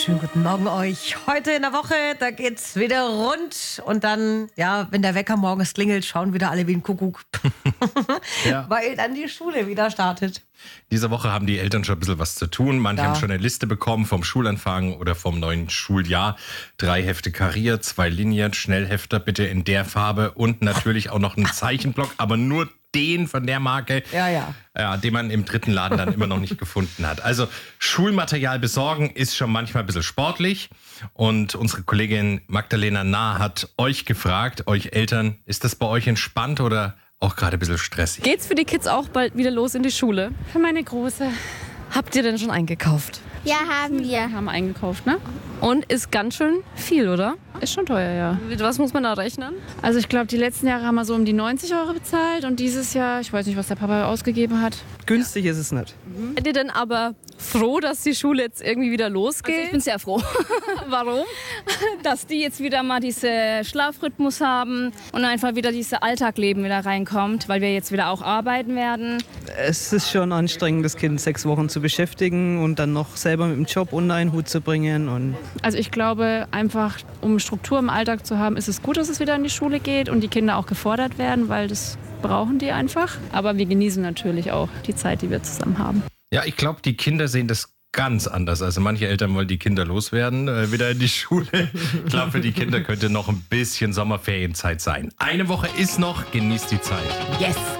Schönen guten Morgen euch. Heute in der Woche, da geht's wieder rund. Und dann, ja, wenn der Wecker morgens klingelt, schauen wieder alle wie ein Kuckuck. Ja. Weil dann die Schule wieder startet. Diese Woche haben die Eltern schon ein bisschen was zu tun. Manche haben schon eine Liste bekommen vom Schulanfang oder vom neuen Schuljahr. 3 Hefte kariert, 2 Linien, Schnellhefter bitte in der Farbe und natürlich auch noch einen Zeichenblock, aber nur den von der Marke, Ja. den man im dritten Laden dann immer noch nicht gefunden hat. Also Schulmaterial besorgen ist schon manchmal ein bisschen sportlich. Und unsere Kollegin Magdalena Nahr hat euch gefragt, euch Eltern, ist das bei euch entspannt oder auch gerade ein bisschen stressig? Geht's für die Kids auch bald wieder los in die Schule? Für meine Große. Habt ihr denn schon eingekauft? Ja, haben wir. Haben eingekauft, ne? Und ist ganz schön viel, oder? Ist schon teuer, ja. Mit was muss man da rechnen? Also ich glaube, die letzten Jahre haben wir so um die 90 € bezahlt und dieses Jahr, ich weiß nicht, was der Papa ausgegeben hat. Günstig ist es nicht. Seid ihr denn aber froh, dass die Schule jetzt irgendwie wieder Also ich losgeht? bin sehr froh, Warum? dass die jetzt wieder mal diesen Schlafrhythmus haben und einfach wieder dieser Alltagleben wieder reinkommt, weil wir jetzt wieder auch arbeiten werden. Es ist schon anstrengend, das Kind 6 Wochen zu beschäftigen und dann noch selber mit dem Job unter einen Hut zu bringen. Und Also ich glaube einfach, um Struktur im Alltag zu haben, ist es gut, dass es wieder in die Schule geht und die Kinder auch gefordert werden, weil das brauchen die einfach. Aber wir genießen natürlich auch die Zeit, die wir zusammen haben. Ja, ich glaube, die Kinder sehen das ganz anders. Also manche Eltern wollen die Kinder loswerden, wieder in die Schule. Ich glaube, für die Kinder könnte noch ein bisschen Sommerferienzeit sein. Eine Woche ist noch, genießt die Zeit. Yes.